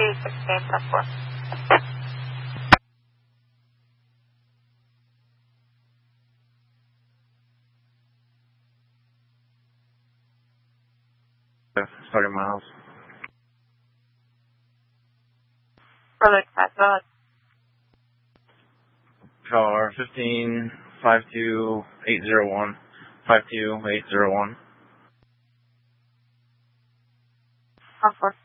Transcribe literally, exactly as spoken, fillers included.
three sixteen ten four. Starting miles. Further capacity. Car fifteen five two eight zero one five two eight zero one. ten four.